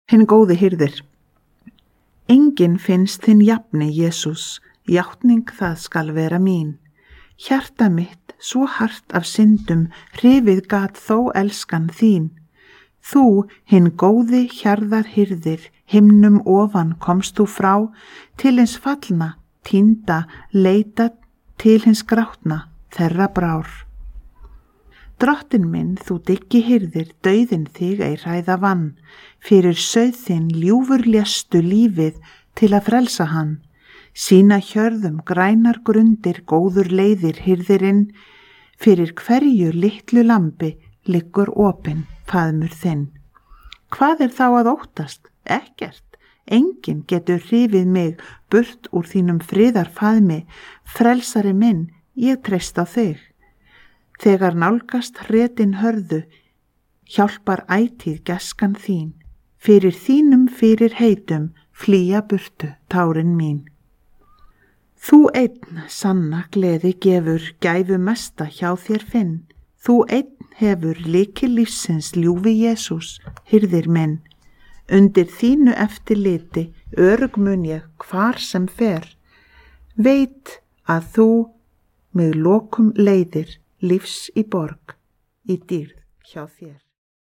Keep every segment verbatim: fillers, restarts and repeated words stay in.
Hinn góði hirðir. Enginn finnst þinn jafni, Jesús, játning það skal vera mín. Hjarta mitt, svo hart af syndum, hrifið gat þó elskan þín. Þú, hinn góði hjarðar hirðir, himnum ofan komst þú frá, til hins fallna, týnda, leita, til hins grátna, þeirra brár. Drottin minn, þú dyggi hirðir, dauðin þig ei hræða vann, fyrir sauð þinn ljúfur léstu lífið til að frelsa hann. Sína hjörðum grænar grundir, góður leiðir hirðirinn, fyrir hverju litlu lambi liggur opinn faðmur þinn. Hvað er þá að óttast? Ekkert. Enginn getur hrifið mig burt úr þínum friðar faðmi, frelsari minn, ég treyst á þig. Þegar nálgast hretin hörðu, hjálpar ætíð geskan þín, fyrir þínum fyrir heitum flýja burtu tárin mín. Þú einn sanna gleði gefur, gæfu mesta hjá þér finn, þú einn hefur lykil lífsins ljúfi Jesús, hirðir minn. Undir þínu eftirliti örugg mun ég hvar sem fer, veit að þú mig lokum leiðir, lífs í borg, í dýrð hjá þér.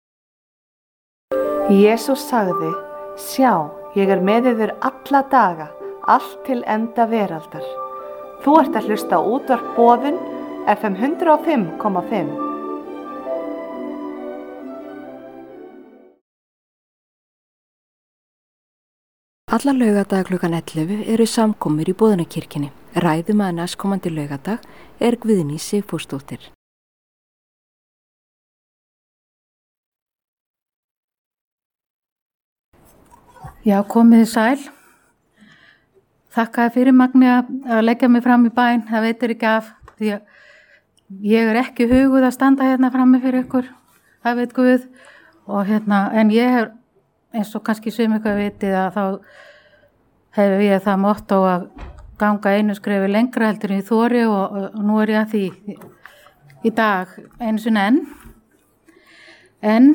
Jesús sagði, sjá, ég er með yður alla daga, allt til enda veraldar. Þú ert að hlusta á útvarp Boðun, F M hundrað og fimm komma fimm. Alla laugardaga klukkan ellefu eru samkomur í Boðunarkirkjunni. Ræðumaður næstkomandi laugardag er Guðný Sigfúsdóttir. Já, komiði sæl. Þakkaði fyrir Magni að leggja mig fram í bæn. Það veitir ekki af því að ég er ekki huguð að standa hérna frammi fyrir ykkur. Það veit Guð. Og hérna, en ég hef, eins og kannski sum eitthvað vitið, að þá hefur ég það mottó að ganga einu skrefi lengra heldur en ég þori og, og nú er ég að því í dag einu sinni enn. En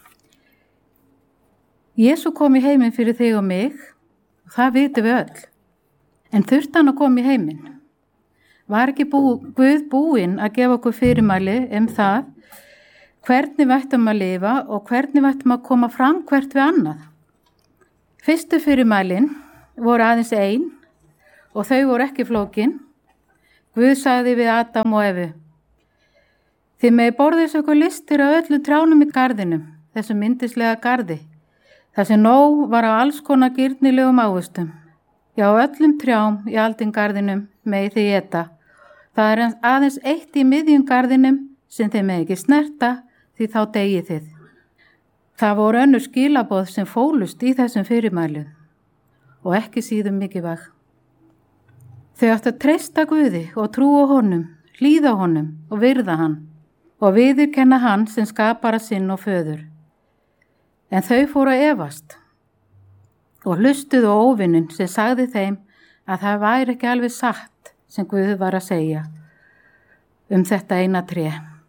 Jesú kom í heiminn fyrir þig og mig, og það vitum við öll. En þurfti hann að koma í heiminn? Var ekki bú, Guð búinn að gefa okkur fyrirmæli um það hvernig við ættum að lifa og hvernig við ættum að koma fram hvert við annað? Fyrstu fyrirmælin voru aðeins ein og þau voru ekki flókin. Guð sagði við Adam og Evu, þið megi borðið okkur listir á öllu trjánum í garðinum, þessum yndislega garði. Það sem nóg var á alls konar gyrnilegum ávöxtum. Já, öllum trjám í aldingarðinum megi þið éta. Það er aðeins eitt í miðjum garðinum sem þið megi ekki snerta, því þá deyið þið. Það voru önnur skilaboð sem fólust í þessum fyrirmælum og ekki síðum mikilvæg. Þau áttu að treysta Guði og trúa honum, hlýða honum og virða hann og viðurkenna hann sem skapara sinn og föður. En þau fóru að efast og hlustuðu á óvinnin sem sagði þeim að það væri ekki alveg satt sem Guð var að segja um þetta eina tré.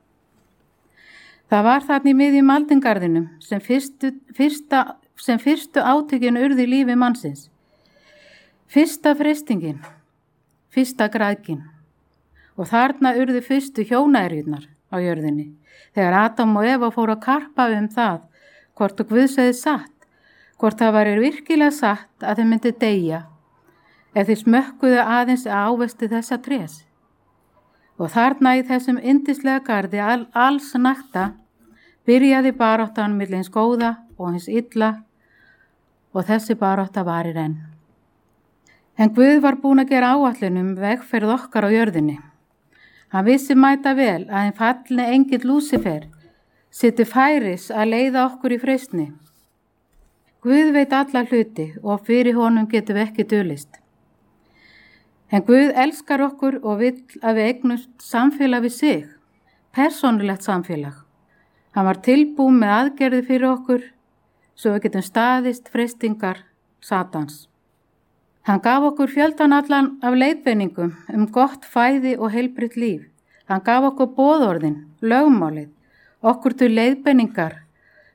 Það var þarna í miðjum aldingarðinum sem fyrstu, fyrsta, sem fyrstu átökin urðu í lífi mannsins. Fyrsta freistingin, fyrsta græðkin og þarna urðu fyrstu hjónaerjurnar á jörðinni þegar Adam og Eva fóru að karpa um það hvort og Guð segði satt, hvort það var virkilega satt að þau myndi deyja ef þið smökkuðu aðeins ávexti þessa trés. Og þarna í þessum yndislega garði all, alls nakta byrjaði baráttan milli hins góða og hins illa og þessi barátta varir enn. En Guð var búinn að gera áætlun um vegferð okkar á jörðinni. Hann vissi mæta vel að hinn fallni engill Lúsifer situr færis að leiða okkur í freistni. Guð veit alla hluti og fyrir honum getum við ekki dulist. En Guð elskar okkur og vill að við eignumst samfélag við sig, persónulegt samfélag. Hann var tilbúinn með aðgerði fyrir okkur svo við getum staðist freistingar Satans. Hann gaf okkur fjöldan allan af leiðbeiningum um gott fæði og heilbrigt líf. Hann gaf okkur boðorðin, lögmálið, okkur til leiðbeiningar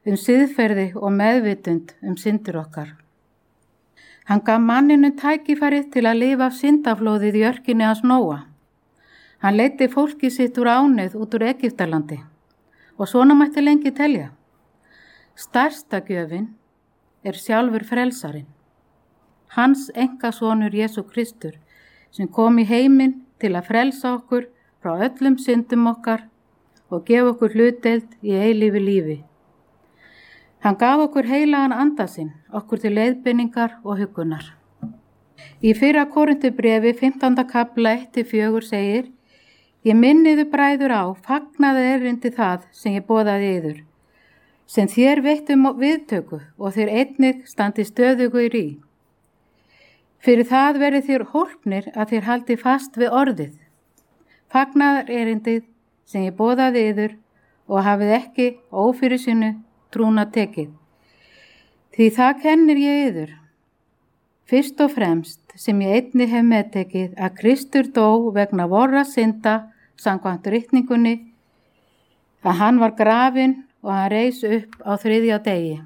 um siðferði og meðvitund um syndir okkar. Hann gaf manninu tækifærið til að lifa af syndaflóðið í örkinni hans Nóa. Hann leiddi fólki sitt úr ánauð út úr Egyptalandi og svona mætti lengi telja. Stærsta gjöfin er sjálfur frelsarinn. Hans einkasonur Jesú Kristur sem kom í heiminn til að frelsa okkur frá öllum syndum okkar og gefa okkur hlutdeild í eilífu lífi. Hann gaf okkur heilagan anda sinn, okkur til leiðbeiningar og huggunar. Í fyrra Korintubréfi fimmtánda kafla eitt til fjögur segir: Ég minniðu bræður á, fagnaði erindi það sem ég boðaði yður, sem þér veittum viðtöku og þér einnig standi stöðugur í. Fyrir það verið þér hólpnir að þér haldi fast við orðið. Fagnaðar erindið sem ég boðaði yður og hafið ekki ófyrir sínu trúna tekið. Því það kennir ég yður. Fyrst og fremst sem ég einnig hef meðtekið að Kristur dó vegna vorra synda samkvæmt ritningunni, að hann var grafinn og hann reis upp á þriðja degi.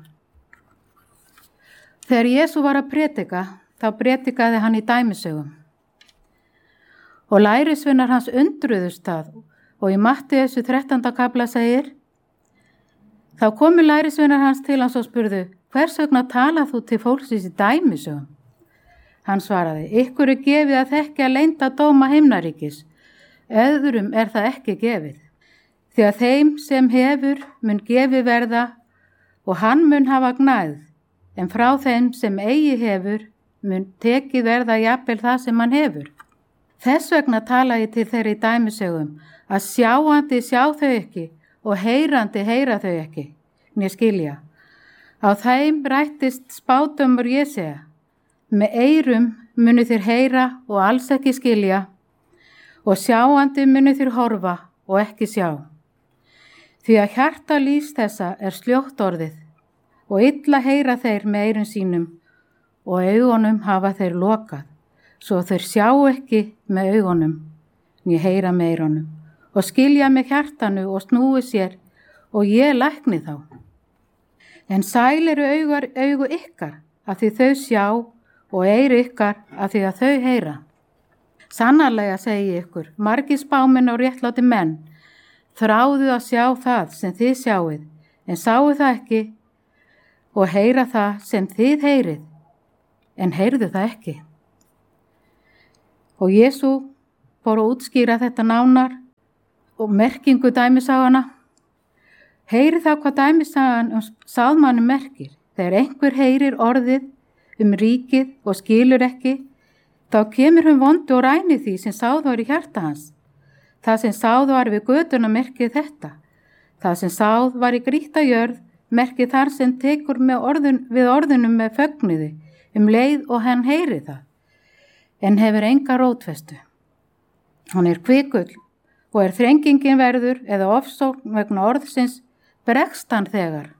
Þegar Jesú var að prédika, þá prédikaði hann í dæmisögum. Og lærisveinar hans undruðust það og í Matteusar þrettánda kafla segir: Þá komu lærisveinar hans til hans og spurðu: Hvers vegna talað þú til fólksins í dæmisögum? Hann svaraði: Ykkur er gefið að þekkja leynda dóma himnaríkis, öðrum er það ekki gefið. Því að þeim sem hefur mun gefið verða og hann mun hafa gnægð, en frá þeim sem eigi hefur mun tekið verða jafnvel það sem hann hefur. Þess vegna tala ég til þeirra í dæmisögum, að sjáandi sjá þau ekki og heyrandi heyra þau ekki, né skilja. Á þeim rættist spádómur Jesæja: Með eyrum munu þér heyra og alls ekki skilja, og sjáandi munu þér horfa og ekki sjá. Því að hjarta lýs þessa er sljótt orðið, og illa heyra þeir með eyrum sínum, og augunum hafa þeir lokað, svo þeir sjá ekki með augunum, né heyra með eyrunum, og skilja með hjartanu og snúi sér, og ég lækni þá. En sæl eru augu, augu ykkar, að því þau sjá, og eyru ykkar, að því að þau heyra. Sannarlega segi ég ykkur, margir spámenn og réttlátir menn þráðu að sjá það sem þið sjáið, en sáu það ekki, og heyra það sem þið heyrið, en heyrðu það ekki. Og Jesú fór að útskýra þetta nánar og merkingu dæmisagana. Heyri það hvað dæmisagan um sáðmanni merkir. Þegar einhver heyrir orðið um ríkið og skilur ekki, þá kemur hún vondu og ræni því sem sáð var í hjarta hans. Það sem sáð var við götuna merkið þetta. Það sem sáð var í grýtta jörð merkið þar sem tekur með orðun, við orðunum með fögnuði, um leið og hann heyri það, en hefur enga rótfestu. Hann er kvikull og er þrengingin verður eða ofsókn vegna orðsins, bregst hann þegar.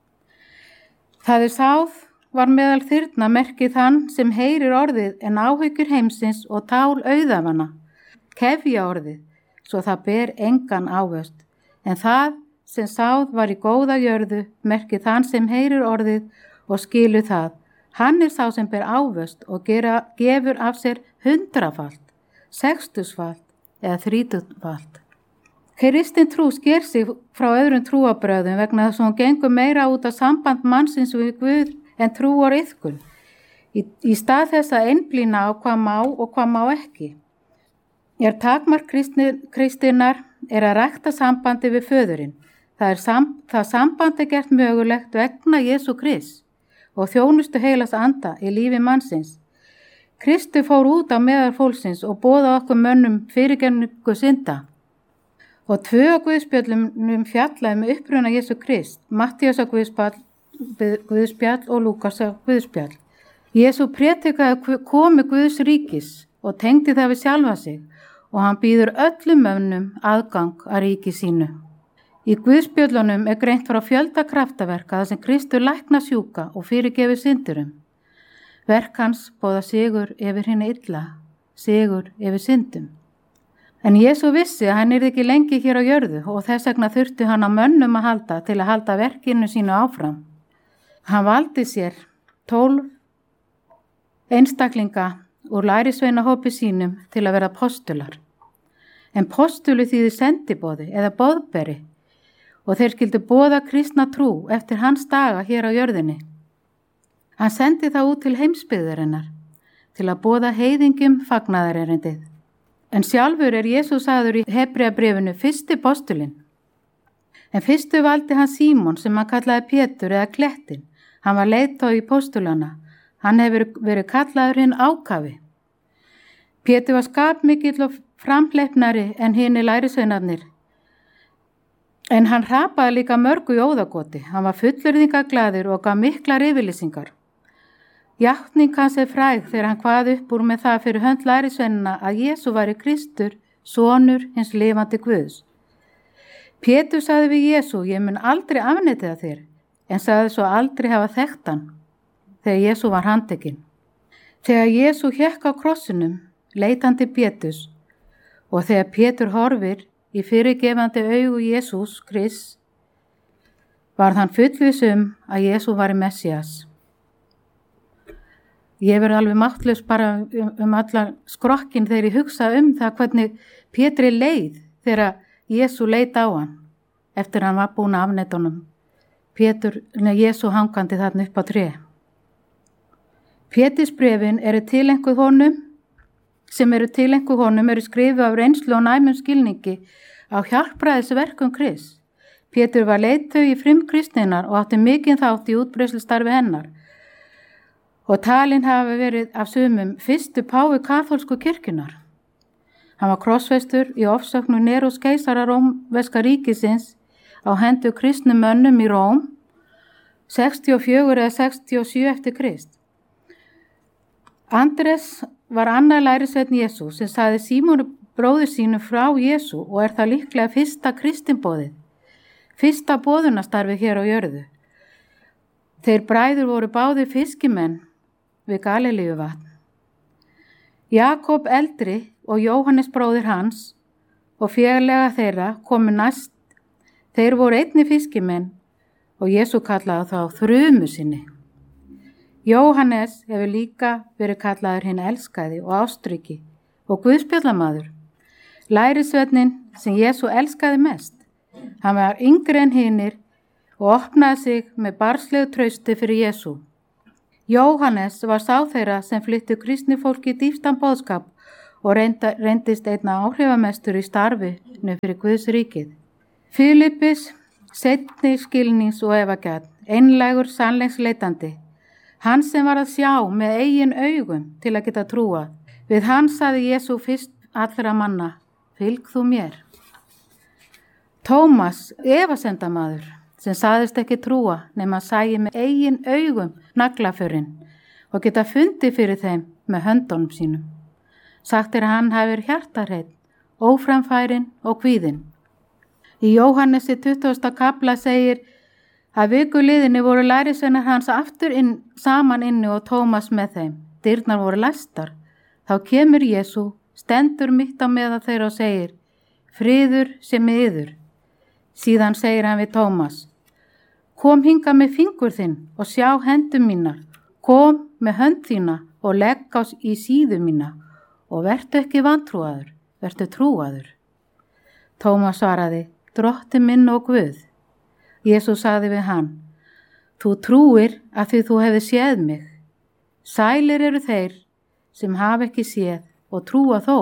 Það er sáð var meðal þyrna merkið þann sem heyrir orðið en áhyggjur heimsins og tál auðafana, kefja orðið, svo það ber engan ávöxt, en það sem sáð var í góða jörðu merkið þann sem heyrir orðið og skilur það. Hann er sá sem ber ávöxt og gera, gefur af sér hundrafalt, sextusfalt eða þrítugfalt. Kristin trú sker sig frá öðrum trúabröðum vegna þess að hún gengur meira út af samband mannsins við Guð en trúar iðkun, í, í stað þess að einblína á hvað má og hvað má ekki. Er takmark kristinnar er að rækta sambandi við föðurinn. Það, er sam, það sambandi er gert mögulegt vegna Jesú Krist og þjónustu heilags anda í lífi mannsins. Kristi fór út á meðal fólksins og boða okkur mönnum fyrirgefningu synda. Og tvö guðspjöllum fjallaði með uppruna Jesú Krist, Mattíasar guðspjall, guðspjall og Lúkasar guðspjall. Jesú prédikaði komu Guðs ríkis og tengdi það við sjálfa sig og hann býður öllum mönnum aðgang að ríki sínu. Í Guðspjöllunum er greint frá fjölda kraftaverka þar sem Kristur lækna sjúka og fyrirgefur syndurum. Verk hans boða sigur yfir hina illa, sigur yfir syndum. En Jesú vissi að hann yrði ekki lengi hér á jörðu og þess vegna þurfti hann á mönnum að halda til að halda verkinu sínu áfram. Hann valdi sér tólf einstaklinga úr lærisveinahópi sínum til að vera postular. En postulu þýðir sendiboði eða boðberi og þeir skildu boða kristna trú eftir hans daga hér á jörðinni. Hann sendi það út til heimsbyggðarinnar til að boða heiðingjum fagnaðarerindið. En sjálfur er Jesús sagður í Hebreabréfinu fyrsti postulinn. En fyrstu valdi hann Símon sem hann kallaði Pétur eða Klettin. Hann var leiðtogi postulana. Hann hefur verið kallaður hinn ákafi. Pétur var skapmikill og framhleypnari en hinni lærisveinarnir. En hann hrapaði líka mörgu í óðagoti. Hann var fullyrðingaglaður og gaf miklar yfirlýsingar. Játning hans er fræg þegar hann kvað upp úr með það fyrir hönd lærisveinana að Jesú væri Kristur, sonur hins lifandi Guðs. Pétur sagði við Jesú, ég mun aldrei afneita þér, en sagði svo aldrei hafa þekkt hann, þegar Jesú var handtekinn. Þegar Jesú hékk á krossinum, leit hann til Péturs, og þegar Pétur horfir í fyrirgefandi augu Jesús Krists, varð hann fullviss um að Jesú var Messías. Ég verði alveg máttlaus bara um, um allar skrokkin þegar ég hugsa um það hvernig Pétri leið þegar Jesú leit á hann eftir hann var búin að afneita honum. Pétur, neða Jesú hangandi þarna upp á tré. Pétursbréfin eru tilenguð honum, sem eru tilenguð honum, eru skrifuð af reynslu og næmum skilningi á hjálpræðisverkum Krists. Pétur var leiðtogi í frumkristninnar og átti mikinn þátt í útbreiðslustarfi hennar. Og talinn hafi verið af sumum fyrstu páfi kaþólsku kirkjunar. Hann var krossfestur í ofsóknu Neros keisara rómverska ríkisins á hendur kristnum mönnum í Róm, sextíu og fjögur eða sextíu og sjö eftir Krist. Andrés var annar lærisveinn Jesú sem sagði Símonu bróður sínu frá Jesú og er það líklega fyrsta kristinboðið, fyrsta boðunastarfi hér á jörðu. Þeir bræður voru báðir fiskimenn við Galilíuvatn. Jakob eldri og Jóhannes bróðir hans og félaga þeirra komu næst. Þeir voru einni fiskimenn og Jesú kallaði þá þrumu sinni. Jóhannes hefur líka verið kallaður hinn elskaði og ástriki og guðspjallamaður. Lærisveinninn sem Jesú elskaði mest. Hann var yngri en hinir og opnaði sig með barnslegu trausti fyrir Jesú. Jóhannes var sá þeirra sem flyttu kristni fólki dýpstan boðskap og reynda, reyndist einna áhrifamestur í starfinu fyrir Guðs ríkið. Filippus, seinni skilnings og efagjarn, einlægur sannleiksleitandi, hann sem var að sjá með eigin augum til að geta trúa. Við hann sagði Jesú fyrst allra manna, fylg þú mér. Tómas, efasendamaður, sem sagðist ekki trúa nema að sæi með eigin augum naglaförinn og geta fundið fyrir þeim með höndunum sínum. Sagt er að hann hafi verið hjartarhreinn, óframfærinn og kvíðinn. Í Jóhannesi tuttugasta kafla segir að vikuliðinni voru lærisveinar hans aftur inn, saman inni og Tómas með þeim. Dyrnar voru læstar. Þá kemur Jesú, stendur mitt á meðal þeirra og segir, friður sé með yður. Síðan segir hann við Tómas, kom hinga með fingur þinn og sjá hendur mínar, kom með hönd þína og legg á í síðu mína og vertu ekki vantrúaður, vertu trúaður. Tómas svaraði, Drottinn minn og Guð. Jesús sagði við hann, þú trúir að því þú hefði séð mig. Sælir eru þeir sem hafa ekki séð og trúa þó.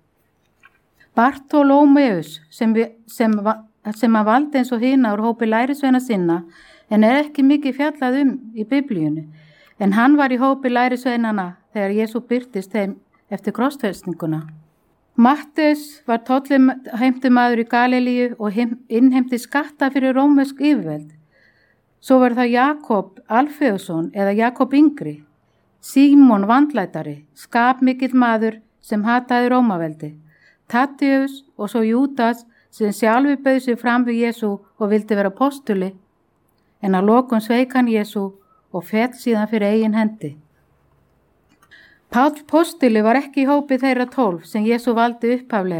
Bartolómeus sem, sem, sem að valdi eins og hina úr hópi lærisveina sinna en er ekki mikið fjallað um í Biblíunni, en hann var í hópi lærisveinana þegar Jesú birtist þeim eftir krossfestinguna. Matteus var tollheimtumaður í Galilíu og innheimti skatta fyrir rómversk yfirvöld. Svo var það Jakob Alfeusson eða Jakob yngri, Símon vandlætari, skapmikill maður sem hataði Rómaveldi, Tadeus og svo Júdas sem sjálfur bauð sig fram við Jesú og vildi vera postuli, en að lokum sveik hann Jesú og féll síðan fyrir eigin hendi. Páll postuli var ekki í hópi þeirra tólf sem Jesú valdi upphaflega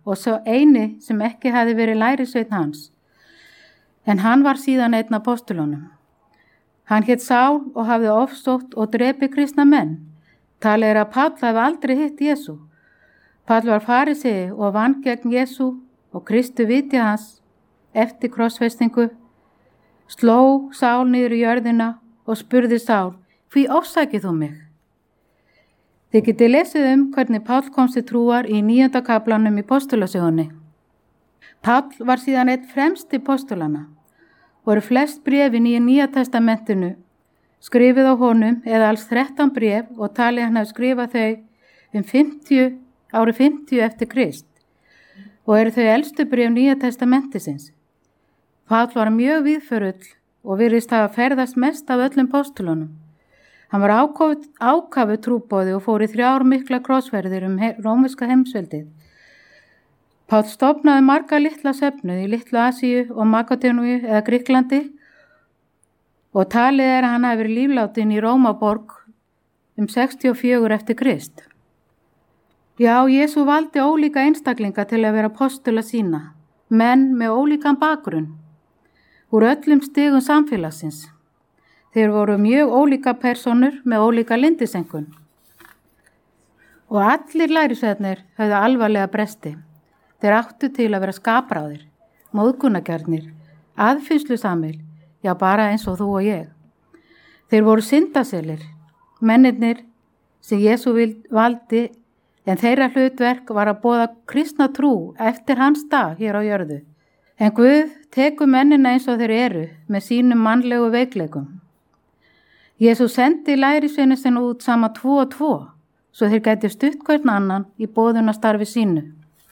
og svo eini sem ekki hafi verið lærisveinn hans. En hann var síðan einn af apostulunum. Hann hét Sál og hafði ofsótt og drepi kristna menn. Talið er að Páll hafi aldrei hitt Jesú. Páll var farisei og vann gegn Jesú og Kristu viti hans eftir krossfestingu, sló Sál niður í jörðina og spurði Sál, hví ofsækið þú mig? Þið getið lesið um hvernig Páll komst til trúar í níunda kaflanum í postulasögunni. Páll var síðan einn fremsti postulana. Voru flest bréfin í Nýja testamentinu skrifið á honum eða alls þrettán bréf og talið hann hafi skrifað þau um fimmtíu, árið fimmtíu eftir Krist og eru þau elstu bréf Nýja testamentisins. Páll var mjög víðförull og virðist hafa ferðast mest af öllum postulunum. Hann var ákafu, ákafu trúboði og fór í þrjár mikla krossferðir um he, rómverska heimsveldið. Páll stofnaði marga litla söfnuð í Litlu Asíu og Makedóníu eða Grikklandi og talið er að hann hafi verið líflátin í Rómaborg um sextíu og fjögur eftir Krist. Já, Jesú valdi ólíka einstaklinga til að vera postula sína, menn með ólíkan bakgrunn, úr öllum stigum samfélagsins. Þeir voru mjög ólíka personur með ólíka lindisengun. Og allir lærisveinarnir höfðu alvarlega bresti. Þeir áttu til að vera skapráðir, móðgunargjarnir, aðfinnslusamir, já bara eins og þú og ég. Þeir voru syndaselir, mennirnir sem Jesú valdi, en þeirra hlutverk var að boða kristna trú eftir hans dag hér á jörðu. En Guð tekur mennina eins og þeir eru með sínum mannlegu veikleikum. Jesú sendi lærisveina sinna út sama tvo og tvo, svo þeir gæti stutt hvern annan í boðunastarfi sínu.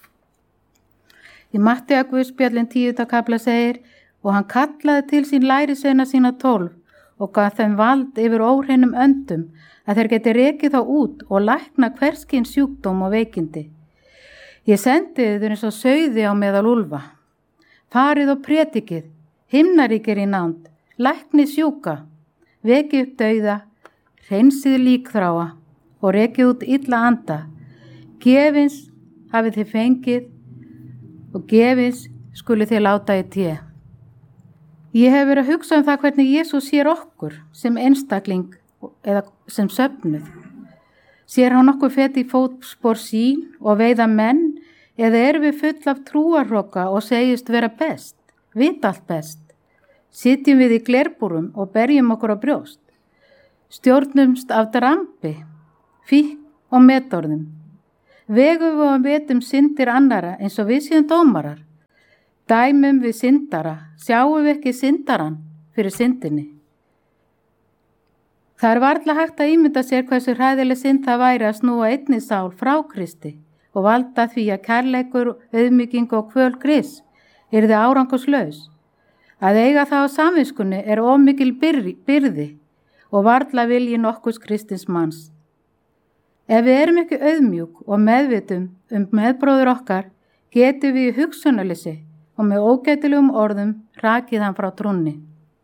Í Mattea Guðspjallinn tíunda kafla segir, og hann kallaði til sín lærisveina sína tólf og gaf þeim vald yfir óhreinum öndum að þeir geti rekið þá út og lækna hverskins sjúkdóm og veikindi. Ég sendi þau eins og sauði á meðal úlfa. Farið og predikið, himnaríkir í nánd, læknið sjúka, vekið upp dauða, hreinsið líkþráa og rekið út illa anda. Gefins hafið þið fengið og gefins skuli þið láta í té. Ég hef verið að hugsa um það hvernig Jesús sér okkur sem einstakling eða sem söfnuð. Sér hann okkur feti í fótspor sín og veiða menn eða erum við full af trúarhroka og segist vera best, vita allt best. Sitjum við í glerbúrum og berjum okkur á brjóst. Stjórnumst af drambi, fík og metorðum. Vegum við og vetum syndir annara eins og við séum dómarar. Dæmum við syndara, sjáum við ekki syndaran fyrir syndinni. Það er varla hægt að ímynda sér hversu hræðileg synd það væri að snúa einni sál frá Kristi og valda því að kærleikur, auðmýking og kvöl Krists yrði árangurslaus. Að eiga það á samviskunni er of mikil byrði og varla vilji nokkurs kristins manns. Ef við erum ekki auðmjúk og meðvitum um meðbróður okkar, getum við í hugsunarleysi og með ógætilegum orðum rakið hann frá trúnni.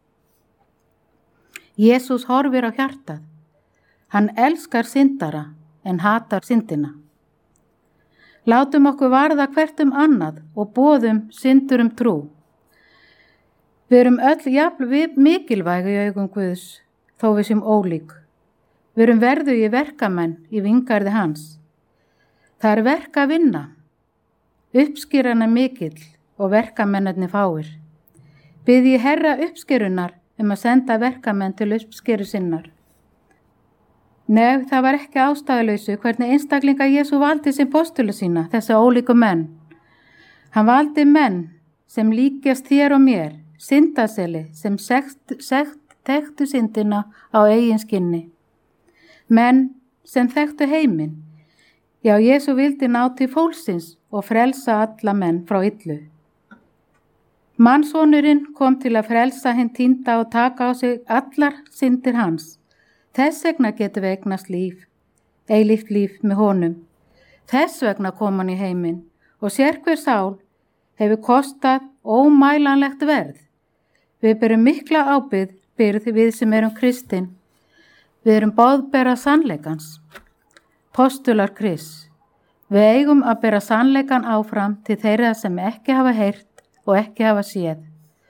Jesús horfir á hjartað. Hann elskar syndara en hatar syndina. Látum okkur varða hvert um annað og boðum syndur um trú. Við erum öll jafn mikilvæg í augum Guðs, þó við sem ólík. Við erum verðugir verkamenn í vingarði hans. Það er verk að vinna. Uppskýran er mikill og verkamennarnir fáir. Bið ég Herra uppskýrunar um að senda verkamenn til uppskýru sinnar. Nei, það var ekki ástæðuleysu hvernig einstaklinga Jesú valdi sem postula sína, þessa ólíku menn. Hann valdi menn sem líkjast þér og mér, syndaseli sem sekt, sekt, þekktu syndina á eigin skinni. Menn sem þekktu heiminn. Já, Jesú vildi ná til fólksins og frelsa alla menn frá illu. Mannsonurinn kom til að frelsa hinn týnda og taka á sig allar syndir hans. Þess vegna getur við eignast líf, eilíft líf með honum. Þess vegna kom hann í heiminn og sérhver sál hefur kostað ómælanlegt verð. Við berum mikla ábyrgð við sem erum kristin. Við erum boðbera sannleikans. Postular Krists. Við eigum að bera sannleikan áfram til þeirra sem ekki hafa heyrt og ekki hafa séð.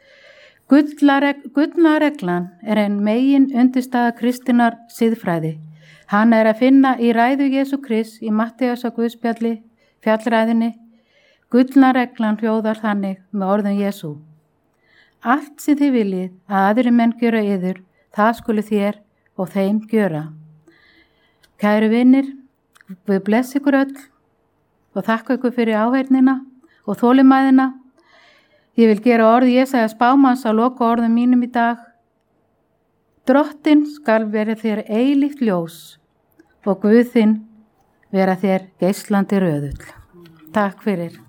Gullna reglan er ein megin undirstaða kristinnar siðfræði. Hann er að finna í ræðu Jesú Krist í Matteusar Guðspjalli, fjallræðinni. Gullna reglan hljóðar þannig með orðum Jesú. Allt sem þið viljið að aðri menn gjöra yður, það skulu þér og þeim gjöra. Kæru vinir, við bless ykkur öll og þakka ykkur fyrir áheyrnina og þolinmæðina. Ég vil gera orð Jesaja spámanns á loka orðum mínum í dag. Drottinn skal vera þér eilíft ljós og Guð þinn vera þér geislandi röðull. Takk fyrir.